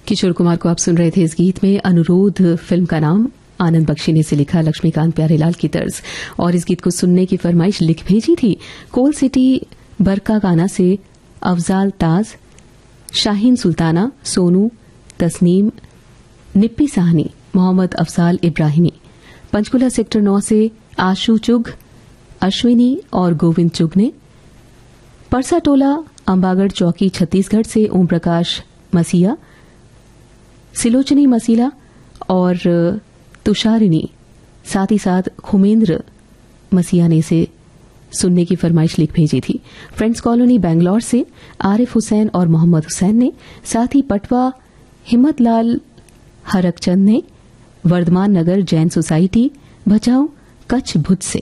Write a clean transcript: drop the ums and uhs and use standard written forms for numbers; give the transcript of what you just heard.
किशोर कुमार को आप सुन रहे थे इस गीत में। अनुरोध फिल्म का नाम, आनंद बख्शी ने इसे लिखा लक्ष्मीकांत प्यारेलाल की तर्ज। और इस गीत को सुनने की फरमाइश लिख भेजी थी कोल सिटी बरका गाना से अफजाल ताज, शाहीन सुल्ताना, सोनू, तस्नीम, निप्पी साहनी, मोहम्मद अफजाल इब्राहिमी। पंचकुला सेक्टर 9 से आशु चुग, अश्विनी और गोविंद चुग ने। परसाटोला अंबागढ़ चौकी छत्तीसगढ़ से ओम प्रकाश मसीहा, सिलोचनी मसीला और तुषारिनी, साथ ही साथ खुमेंद्र मसीहा ने इसे सुनने की फरमाइश लिख भेजी थी। फ्रेंड्स कॉलोनी बैंगलोर से आरिफ हुसैन और मोहम्मद हुसैन ने, साथ ही पटवा हिम्मतलाल हरकचंद ने, वर्धमान नगर जैन सोसाइटी भचाऊ कच्छ भुज से